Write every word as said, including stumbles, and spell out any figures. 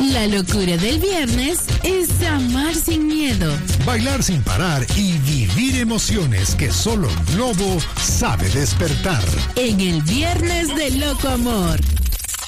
La locura del viernes es amar sin miedo, bailar sin parar y vivir emociones que solo Globo sabe despertar. En el Viernes de Loco Amor.